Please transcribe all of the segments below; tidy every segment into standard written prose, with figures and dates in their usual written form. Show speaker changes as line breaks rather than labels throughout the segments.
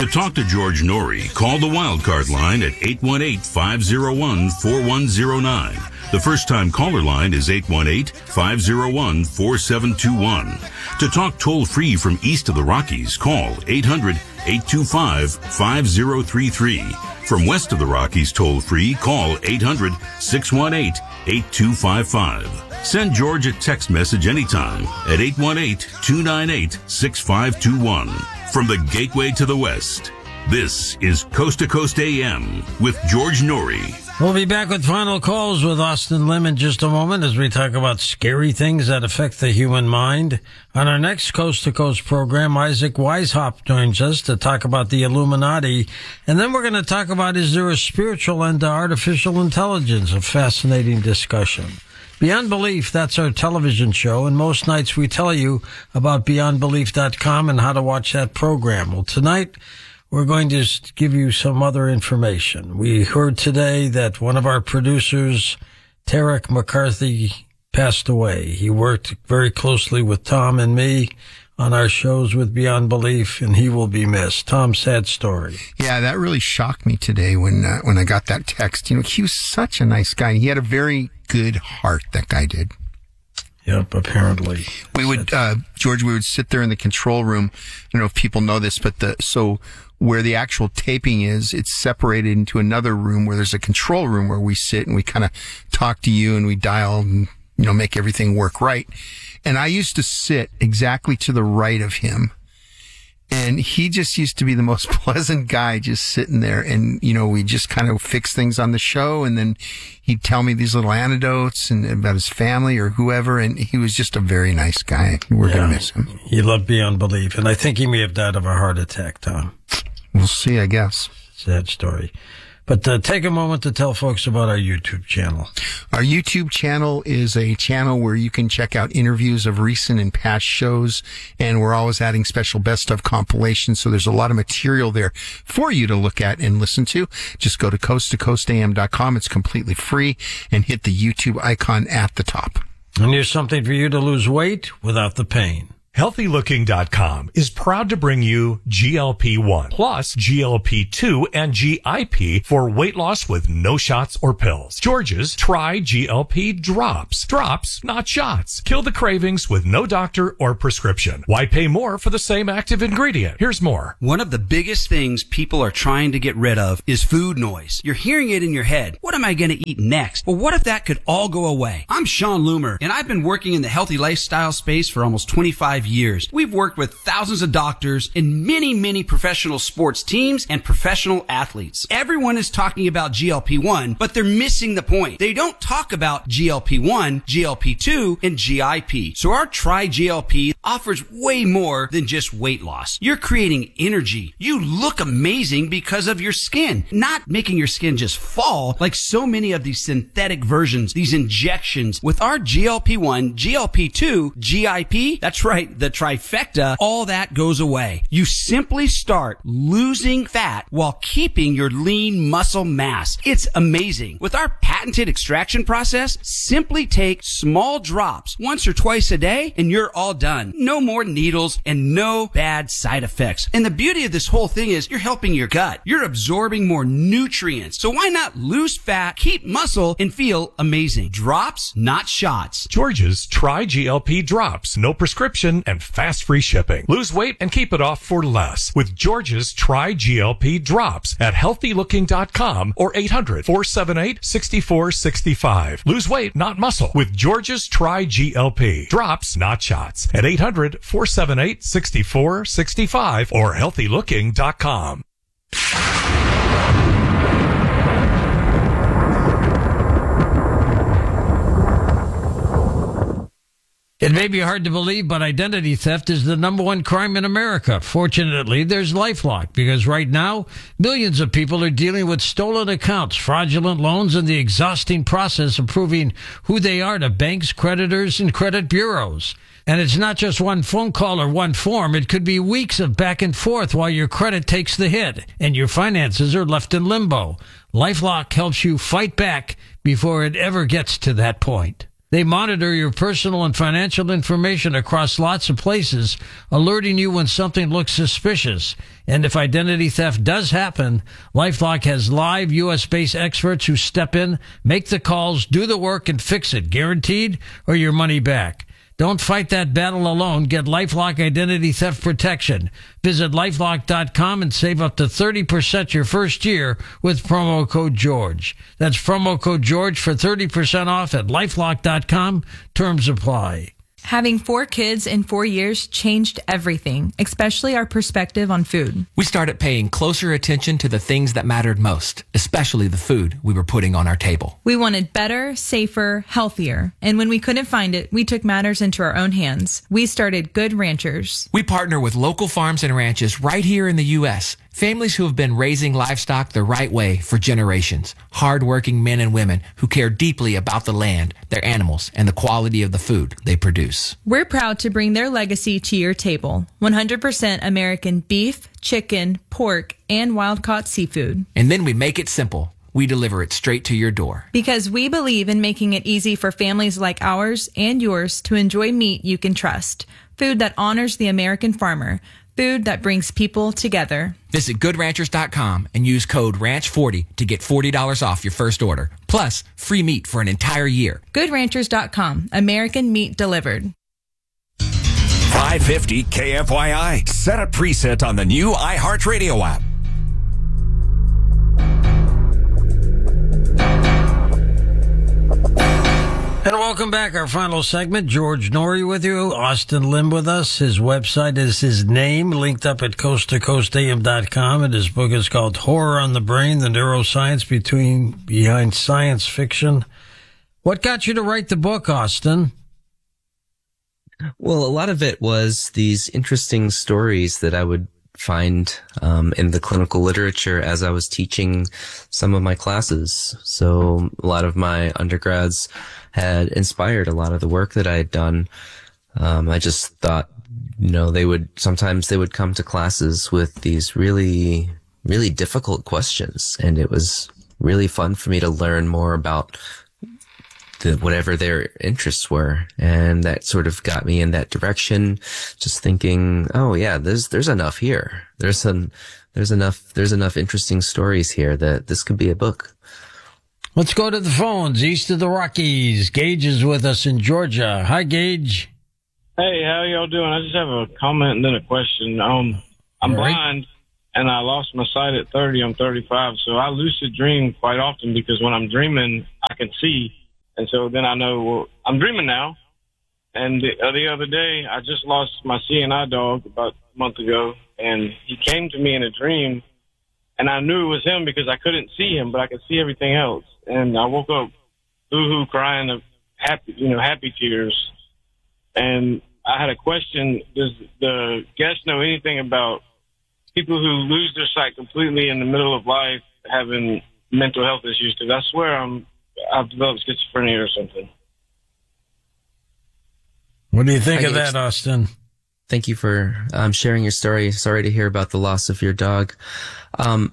talk to George Norrie, call the Wildcard line at 818-501-4109. The first-time caller line is 818-501-4721. To talk toll-free from east of the Rockies, call 800-825-5033. From west of the Rockies toll-free, call 800-618-8255. Send George a text message anytime at 818-298-6521. From the Gateway to the West, this is Coast to Coast AM with George Norrie.
We'll be back with final calls with Austin Lim in just a moment as we talk about scary things that affect the human mind. On our next Coast to Coast program, Isaac Weishaupt joins us to talk about the Illuminati. And then we're going to talk about, is there a spiritual end to artificial intelligence? A fascinating discussion. Beyond Belief, that's our television show, and most nights we tell you about BeyondBelief.com and how to watch that program. Well, tonight we're going to give you some other information. We heard today that one of our producers, Tarek McCarthy, passed away. He worked very closely with Tom and me on our shows with Beyond Belief, and he will be missed. Tom, sad story.
Yeah, that really shocked me today when I got that text. You know, he was such a nice guy. He had a very good heart, that guy did.
Yep, apparently.
We would, George, we would sit there in the control room. I don't know if people know this, but so where the actual taping is, it's separated into another room where there's a control room where we sit and we kind of talk to you and we dial and, you know, make everything work right. And I used to sit exactly to the right of him. And he just used to be the most pleasant guy just sitting there. And, you know, we just kind of fix things on the show. And then he'd tell me these little anecdotes and about his family or whoever. And he was just a very nice guy. We're going to miss him.
He loved Beyond Belief. And I think he may have died of a heart attack, Tom.
We'll see, I guess.
Sad story. But take a moment to tell folks about our YouTube channel.
Our YouTube channel is a channel where you can check out interviews of recent and past shows, and we're always adding special best of compilations, so there's a lot of material there for you to look at and listen to. Just go to coasttocoastam.com. It's completely free, and hit the YouTube icon at the top.
And here's something for you to lose weight without the pain.
HealthyLooking.com is proud to bring you GLP-1 plus GLP-2 and GIP for weight loss with no shots or pills. George's Try GLP Drops. Drops, not shots. Kill the cravings with no doctor or prescription. Why pay more for the same active ingredient? Here's more.
One of the biggest things people are trying to get rid of is food noise. You're hearing it in your head. What am I going to eat next? Well, what if that could all go away? I'm Sean Loomer, and I've been working in the healthy lifestyle space for almost 25 years. We've worked with thousands of doctors and many professional sports teams and professional athletes. Everyone is talking about GLP-1, but they're missing the point. They don't talk about GLP-1, GLP-2, and GIP. So our Try GLP offers way more than just weight loss. You're creating energy. You look amazing because of your skin, not making your skin just fall like so many of these synthetic versions, these injections. With our GLP-1, GLP-2, GIP, that's right, the trifecta, all that goes away. You simply start losing fat while keeping your lean muscle mass. It's amazing. With our patented extraction process, simply take small drops once or twice a day and you're all done. No more needles and no bad side effects. And the beauty of this whole thing is you're helping your gut. You're absorbing more nutrients. So why not lose fat, keep muscle, and feel amazing? Drops, not shots.
George's Try GLP Drops. No prescription and fast free shipping. Lose weight and keep it off for less with George's Try GLP Drops at healthylooking.com or 800-478-6465. Lose weight, not muscle with George's Try GLP Drops, not shots at 800-478-6465 or healthylooking.com.
It may be hard to believe, but identity theft is the number one crime in America. Fortunately, there's LifeLock, because right now, millions of people are dealing with stolen accounts, fraudulent loans, and the exhausting process of proving who they are to banks, creditors, and credit bureaus. And it's not just one phone call or one form. It could be weeks of back and forth while your credit takes the hit and your finances are left in limbo. LifeLock helps you fight back before it ever gets to that point. They monitor your personal and financial information across lots of places, alerting you when something looks suspicious. And if identity theft does happen, LifeLock has live U.S.-based experts who step in, make the calls, do the work, and fix it, guaranteed, or your money back. Don't fight that battle alone. Get LifeLock Identity Theft Protection. Visit LifeLock.com and save up to 30% your first year with promo code George. That's promo code George for 30% off at LifeLock.com. Terms apply.
Having 4 kids in 4 years changed everything, especially our perspective on food.
We started paying closer attention to the things that mattered most, especially the food we were putting on our table.
We wanted better, safer, healthier. And when we couldn't find it, we took matters into our own hands. We started Good Ranchers.
We partner with local farms and ranches right here in the U.S., families who have been raising livestock the right way for generations. Hard-working men and women who care deeply about the land, their animals, and the quality of the food they produce.
We're proud to bring their legacy to your table. 100% American beef, chicken, pork, and wild-caught seafood.
And then we make it simple. We deliver it straight to your door.
Because we believe in making it easy for families like ours and yours to enjoy meat you can trust. Food that honors the American farmer. Food that brings people together.
Visit GoodRanchers.com and use code RANCH40 to get $40 off your first order. Plus, free meat for an entire year.
GoodRanchers.com. American meat delivered.
550 KFYI. Set a preset on the new iHeartRadio app.
And welcome back. Our final segment. George Norrie with you. Austin Lim with us. His website is his name, linked up at coasttocoastam.com. And his book is called Horror on the Brain, the Neuroscience Behind Science Fiction. What got you to write the book, Austin?
Well, a lot of it was these interesting stories that I would find in the clinical literature as I was teaching some of my classes. So a lot of my undergrads had inspired a lot of the work that I had done. I just thought, they would come to classes with these really, really difficult questions. And it was really fun for me to learn more about whatever their interests were. And that sort of got me in that direction, just thinking, oh yeah, there's enough here. There's enough interesting stories here that this could be a book.
Let's go to the phones east of the Rockies. Gage is with us in Georgia. Hi, Gage.
Hey, how y'all doing? I just have a comment and then a question. I'm blind and I lost my sight at 30. I'm 35. So I lucid dream quite often because when I'm dreaming, I can see. And so then I know, well, I'm dreaming now. And the other day, I just lost my CNI dog about a month ago, and he came to me in a dream, and I knew it was him because I couldn't see him, but I could see everything else. And I woke up boo-hoo crying of happy tears. And I had a question. Does the guest know anything about people who lose their sight completely in the middle of life having mental health issues? Because I swear I've developed schizophrenia or something.
What do you think of that, Austin?
Thank you for sharing your story. Sorry to hear about the loss of your dog. I'm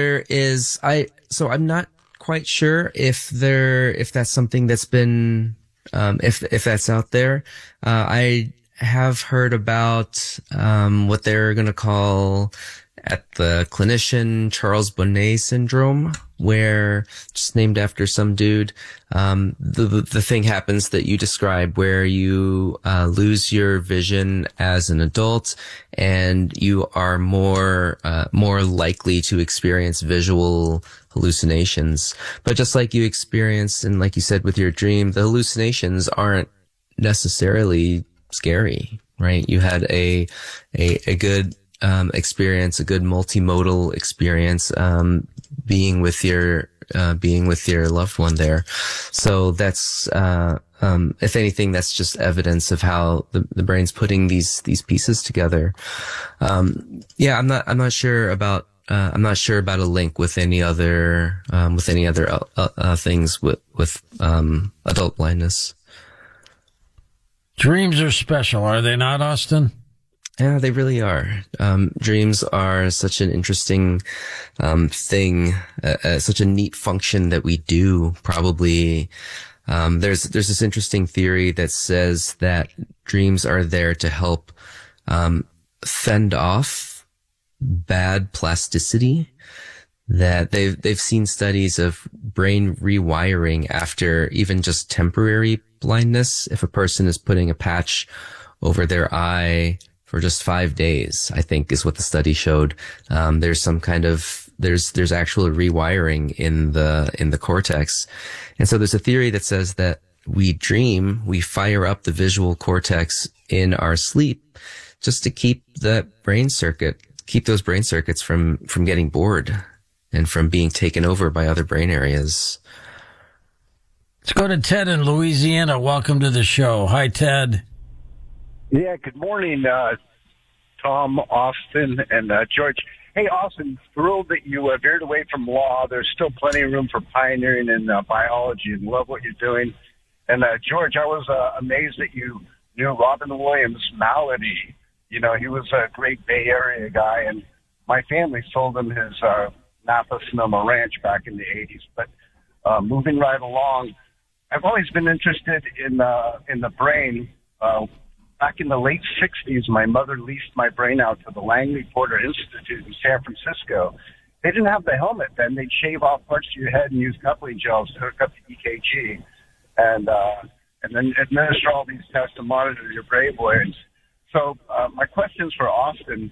not quite sure if that's something that's been, if that's out there. I have heard about what they're going to call at the clinician Charles Bonnet syndrome, where, just named after some dude, the thing happens that you describe, where you lose your vision as an adult, and you are more likely to experience visual hallucinations. But just like you experienced, and like you said with your dream, the hallucinations aren't necessarily scary, right? You had a good experience, a good multimodal experience, being with your loved one there. So that's, if anything, that's just evidence of how the brain's putting these pieces together. I'm not sure about a link with any other things with adult blindness.
Dreams are special, are they not, Austin?
Yeah, they really are. Dreams are such an interesting thing, such a neat function that we do, probably There's this interesting theory that says that dreams are there to help fend off bad plasticity. That they've seen studies of brain rewiring after even just temporary blindness. If a person is putting a patch over their eye for just 5 days, I think is what the study showed. There's some kind of, there's actual rewiring in the cortex. And so there's a theory that says that we dream, we fire up the visual cortex in our sleep just to keep those brain circuits from getting bored and from being taken over by other brain areas.
Let's go to Ted in Louisiana. Welcome to the show. Hi, Ted.
Yeah, good morning, Tom, Austin, and George. Hey, Austin, thrilled that you veered away from law. There's still plenty of room for pioneering in biology, and love what you're doing. And George, I was amazed that you knew Robin Williams' Malady. You know, he was a great Bay Area guy, and my family sold him his Napa Sonoma Ranch back in the 80s. But moving right along, I've always been interested in the brain. Back in the late 60s, my mother leased my brain out to the Langley Porter Institute in San Francisco. They didn't have the helmet then. They'd shave off parts of your head and use coupling gels to hook up the EKG, and then administer all these tests to monitor your brainwaves. So my questions for Austin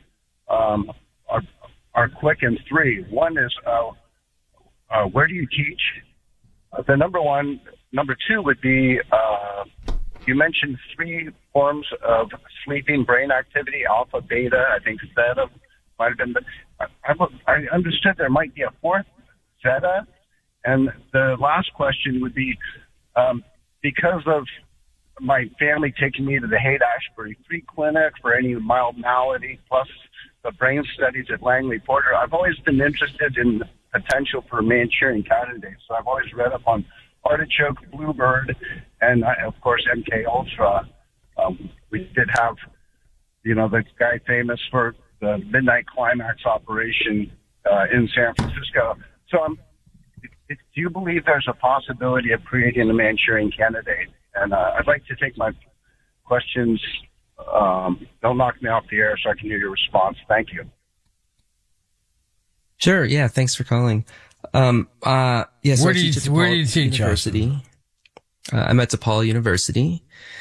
are quick and three. One is, where do you teach? Number two would be, you mentioned 3 forms of sleeping brain activity, alpha, beta, I think theta might have been. I understood there might be a 4th, zeta. And the last question would be, because of my family taking me to the Haight-Ashbury Free Clinic for any mild malady, plus the brain studies at Langley Porter, I've always been interested in the potential for Manchurian candidates. So I've always read up on artichoke, bluebird, and of course MK Ultra. We did have, the guy famous for the Midnight Climax operation in San Francisco. So do you believe there's a possibility of creating a Manchurian candidate? And I'd like to take my questions. Don't knock me off the air so I can hear your response. Thank you.
Sure. Yeah. Thanks for calling. So
where do you teach?
University. I'm at DePaul University.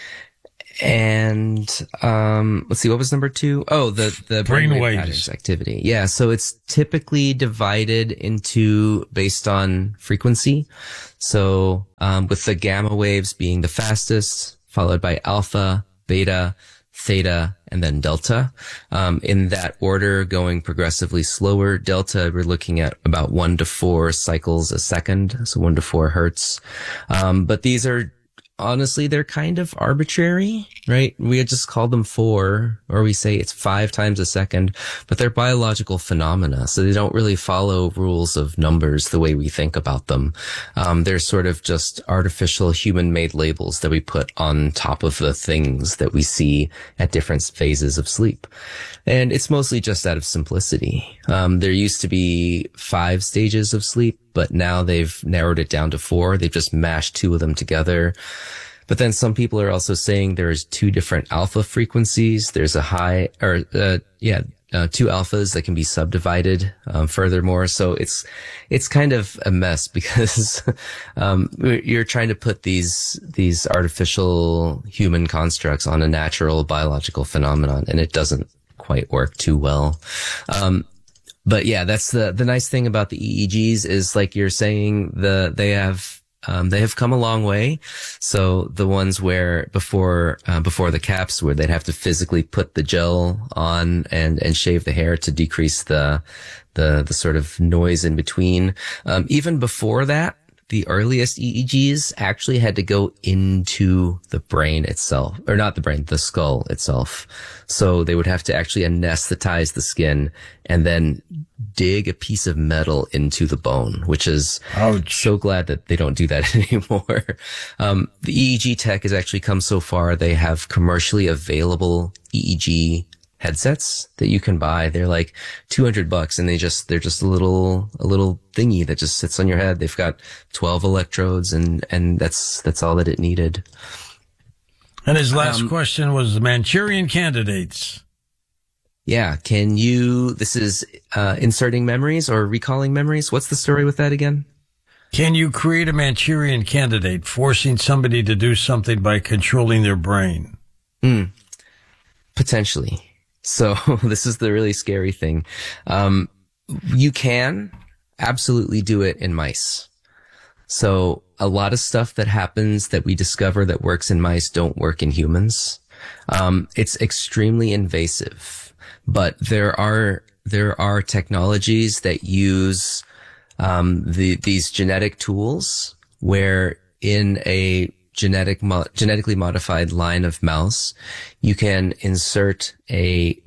And let's see, what was number 2? Oh, the brainwave patterns activity. Yeah, so it's typically divided into based on frequency. So with the gamma waves being the fastest, followed by alpha, beta, theta, and then delta. In that order, going progressively slower. Delta, we're looking at about 1 to 4 cycles a second, so 1 to 4 hertz. But these are, honestly, they're kind of arbitrary, right? We just call them 4, or we say it's 5 times a second, but they're biological phenomena. So they don't really follow rules of numbers the way we think about them. They're sort of just artificial human-made labels that we put on top of the things that we see at different phases of sleep. And it's mostly just out of simplicity. There used to be 5 stages of sleep, but now they've narrowed it down to 4. They've just mashed 2 of them together. But then some people are also saying there's 2 different alpha frequencies. There's a 2 alphas that can be subdivided, furthermore. So it's kind of a mess because, you're trying to put these artificial human constructs on a natural biological phenomenon, and it doesn't quite work too well. But yeah, that's the nice thing about the EEGs is, like you're saying, they have come a long way. So the ones where before the caps, where they'd have to physically put the gel on and shave the hair to decrease the sort of noise in between. Even before that, the earliest EEGs actually had to go into the brain itself, or not the brain, the skull itself. So they would have to actually anesthetize the skin and then dig a piece of metal into the bone, which is so glad that they don't do that anymore. The EEG tech has actually come so far. They have commercially available EEG headsets that you can buy. They're like $200 and they're just a little thingy that just sits on your head. They've got 12 electrodes and that's all that it needed.
And his last question was the Manchurian Candidates.
Yeah. This is, inserting memories or recalling memories. What's the story with that again?
Can you create a Manchurian Candidate, forcing somebody to do something by controlling their brain?
Potentially. So this is the really scary thing. You can absolutely do it in mice. So a lot of stuff that happens that we discover that works in mice don't work in humans. It's extremely invasive, but there are technologies that use, these genetic tools where in a genetically modified line of mouse, you can insert it's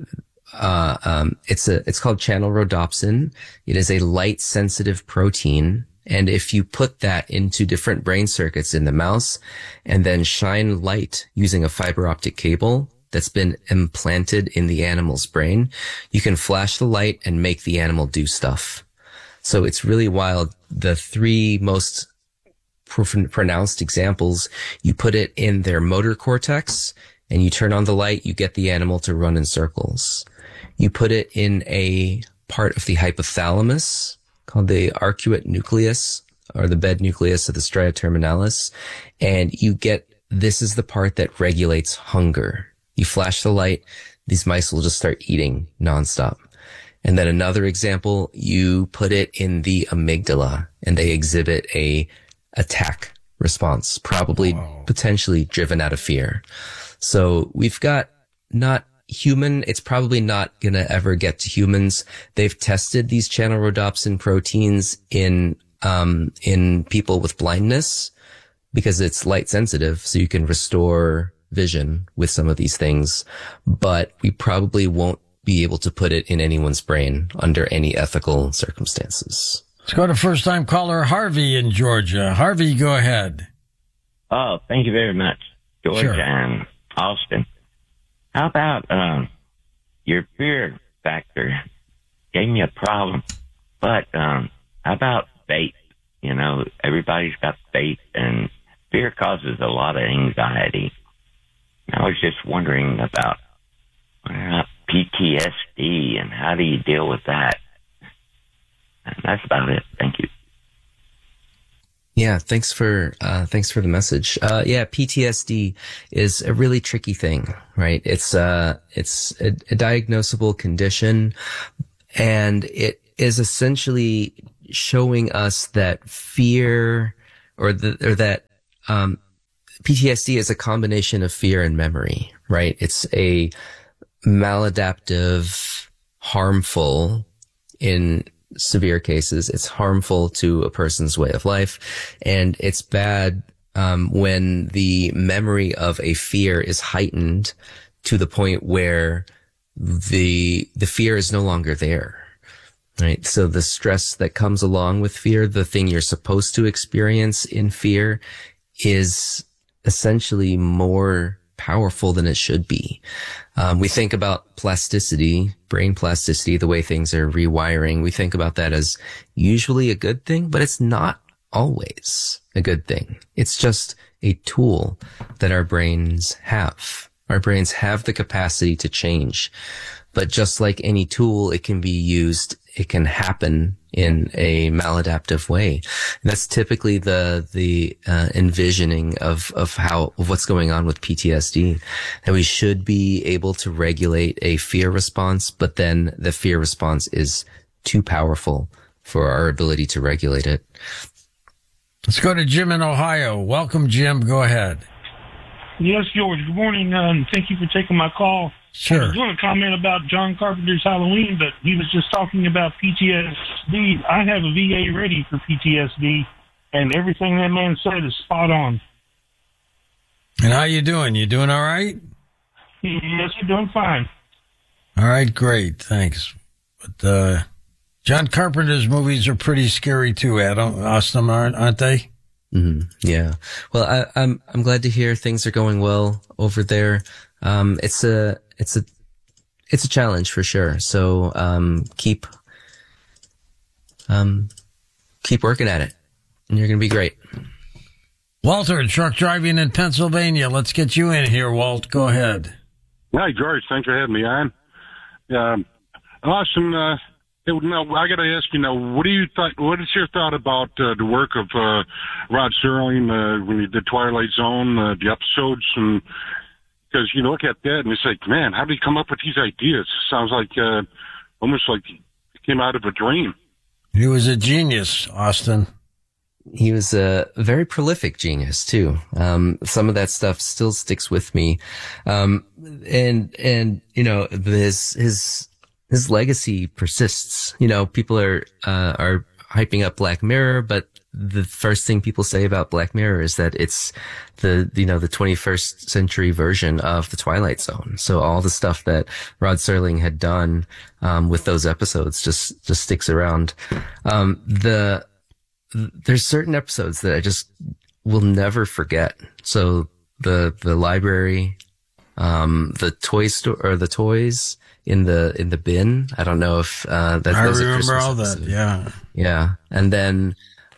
called channel rhodopsin. It is a light sensitive protein. And if you put that into different brain circuits in the mouse and then shine light using a fiber optic cable that's been implanted in the animal's brain, you can flash the light and make the animal do stuff. So it's really wild. The three most pronounced examples, you put it in their motor cortex and you turn on the light, you get the animal to run in circles. You put it in a part of the hypothalamus called the arcuate nucleus or the bed nucleus of the stria terminalis, and this is the part that regulates hunger. You flash the light, these mice will just start eating nonstop. And then another example, you put it in the amygdala and they exhibit a attack response, probably potentially driven out of fear. So we've got not human, it's probably not going to ever get to humans. They've tested these channel rhodopsin proteins in people with blindness because it's light sensitive. So you can restore vision with some of these things, but we probably won't be able to put it in anyone's brain under any ethical circumstances.
Let's go to first-time caller Harvey in Georgia. Harvey, go ahead.
Oh, thank you very much, Georgia and Austin. How about your fear factor gave me a problem, but how about faith? You know, everybody's got faith, and fear causes a lot of anxiety. I was just wondering about PTSD and how do you deal with that? And that's about it. Thank you.
Yeah, thanks for the message. PTSD is a really tricky thing, right? It's a diagnosable condition, and it is essentially showing us that fear that PTSD is a combination of fear and memory, right? It's a maladaptive, harmful in severe cases. It's harmful to a person's way of life, and it's bad when the memory of a fear is heightened to the point where the fear is no longer there. Right. So the stress that comes along with fear, the thing you're supposed to experience in fear, is essentially more powerful than it should be. We think about plasticity, brain plasticity, the way things are rewiring. We think about that as usually a good thing, but it's not always a good thing. It's just a tool that our brains have. Our brains have the capacity to change. But just like any tool, it can be used, it can happen in a maladaptive way. And that's typically the envisioning of what's going on with PTSD. And we should be able to regulate a fear response, but then the fear response is too powerful for our ability to regulate it.
Let's go to Jim in Ohio. Welcome, Jim. Go ahead.
Yes, George. Good morning, and thank you for taking my call.
Sure.
I was going to comment about John Carpenter's Halloween, but he was just talking about PTSD. I have a VA ready for PTSD, and everything that man said is spot on.
And how you doing? You doing all right?
Yes, you're doing fine.
All right, great. Thanks. But John Carpenter's movies are pretty scary too, Austin, aren't they?
Mm-hmm. Yeah. Well, I'm glad to hear things are going well over there. It's it's a challenge for sure. So keep working at it, and you're going to be great.
Walter, truck driving in Pennsylvania. Let's get you in here, Walt. Go ahead.
Hi, George. Thanks for having me on. Austin, now, I got to ask you now, what is your thought about the work of Rod Serling when he did Twilight Zone, the episodes? And because you look at that and it's like, man, how did he come up with these ideas? Sounds like almost like he came out of a dream.
He was a genius, Austin.
He was a very prolific genius too. Some of that stuff still sticks with me. And you know, his legacy persists. You know, people are hyping up Black Mirror, but the first thing people say about Black Mirror is that it's the 21st century version of the Twilight Zone. So all the stuff that Rod Serling had done, with those episodes just sticks around. There's certain episodes that I just will never forget. So the library, the toy store, or the toys in the bin. I don't know if that.
I remember all that.
Episode. Yeah. And then,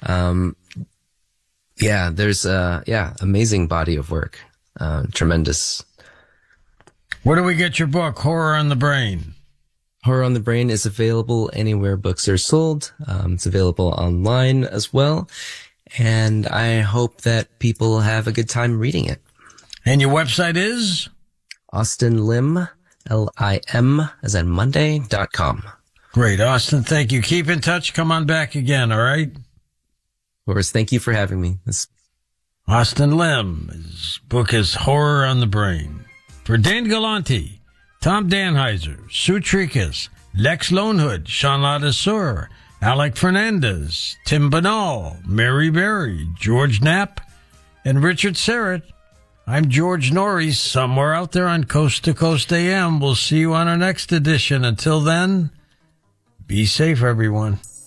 there's amazing body of work, tremendous.
Where do we get your book, Horror on the Brain?
Horror on the Brain is available anywhere books are sold. It's available online as well. And I hope that people have a good time reading it.
And your website is?
Austin Lim, LIM, as in Monday.com.
Great, Austin. Thank you. Keep in touch. Come on back again, all right?
Of course. Thank you for having me.
Austin Lim. His book is Horror on the Brain. For Dan Galante, Tom Danheiser, Sue Tricas, Lex Lonehood, Sean Ladesseur, Alec Fernandez, Tim Banal, Mary Berry, George Knapp, and Richard Serrett. I'm George Norrie, somewhere out there on Coast to Coast AM. We'll see you on our next edition. Until then, be safe, everyone.